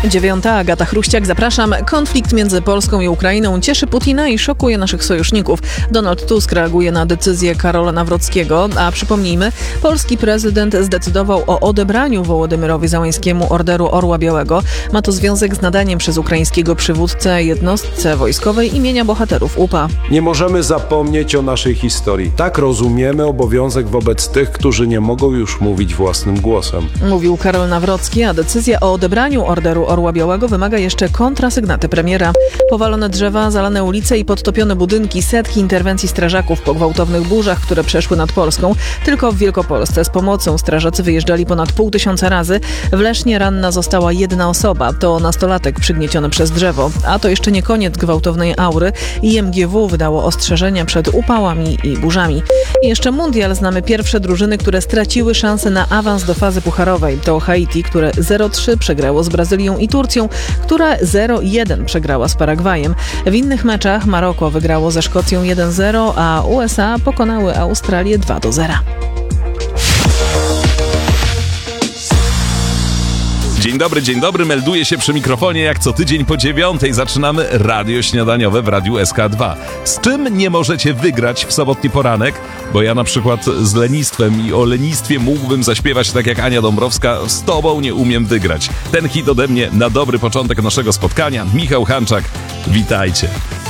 9. Agata Chruściak, zapraszam. Konflikt między Polską i Ukrainą cieszy Putina i szokuje naszych sojuszników. Donald Tusk reaguje na decyzję Karola Nawrockiego, a przypomnijmy, polski prezydent zdecydował o odebraniu Wołodymyrowi Zełenskiemu Orderu Orła Białego. Ma to związek z nadaniem przez ukraińskiego przywódcę jednostce wojskowej imienia bohaterów UPA. Nie możemy zapomnieć o naszej historii. Tak rozumiemy obowiązek wobec tych, którzy nie mogą już mówić własnym głosem. Mówił Karol Nawrocki, a decyzja o odebraniu Orderu Orła Białego wymaga jeszcze kontrasygnaty premiera. Powalone drzewa, zalane ulice i podtopione budynki, setki interwencji strażaków po gwałtownych burzach, które przeszły nad Polską. Tylko w Wielkopolsce z pomocą strażacy wyjeżdżali ponad 500 razy. W Lesznie ranna została jedna osoba. To nastolatek przygnieciony przez drzewo. A to jeszcze nie koniec gwałtownej aury. IMGW wydało ostrzeżenia przed upałami i burzami. I jeszcze mundial. Znamy pierwsze drużyny, które straciły szansę na awans do fazy pucharowej. To Haiti, które 0-3 przegrało z Brazylią i Turcją, która 0-1 przegrała z Paragwajem. W innych meczach Maroko wygrało ze Szkocją 1-0, a USA pokonały Australię 2-0. Dzień dobry, melduję się przy mikrofonie jak co tydzień po 9:00. Zaczynamy radio śniadaniowe w Radiu SK2. Z czym nie możecie wygrać w sobotni poranek? Bo ja na przykład z lenistwem i o lenistwie mógłbym zaśpiewać tak jak Ania Dąbrowska. Z tobą nie umiem wygrać. Ten hit ode mnie na dobry początek naszego spotkania. Michał Hanczak, witajcie.